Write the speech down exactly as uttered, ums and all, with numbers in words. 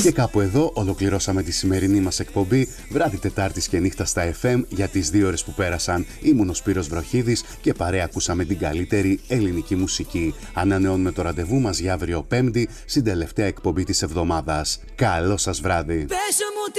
Και κάπου εδώ ολοκληρώσαμε τη σημερινή μας εκπομπή βράδυ Τετάρτης και νύχτα στα εφ εμ. Για τις δύο ώρες που πέρασαν ήμουν ο Σπύρος Βροχίδης και παρέα ακούσαμε την καλύτερη ελληνική μουσική. Ανανεώνουμε το ραντεβού μας για αύριο Πέμπτη στην τελευταία εκπομπή της εβδομάδας. Καλό σας βράδυ!